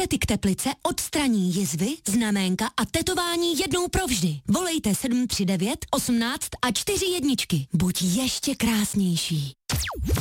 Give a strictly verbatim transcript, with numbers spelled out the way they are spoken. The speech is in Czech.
Estetik Teplice odstraní jizvy, znaménka a tetování jednou provždy. Volejte sedm tři devět, osmnáct a čtyři jedničky. Buď ještě krásnější.